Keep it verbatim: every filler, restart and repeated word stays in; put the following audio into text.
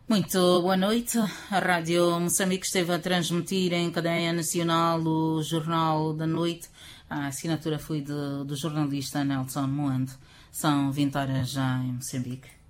Muito boa noite. A Rádio Moçambique esteve a transmitir em cadeia nacional o Jornal da Noite. A assinatura foi de, do jornalista Nelson Moando. São vinte horas já em Moçambique.